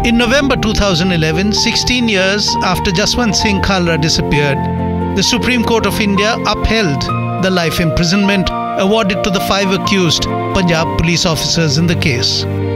In November 2011, 16 years after Jaswant Singh Khalra disappeared, the Supreme Court of India upheld the life imprisonment awarded to the 5 accused Punjab police officers in the case.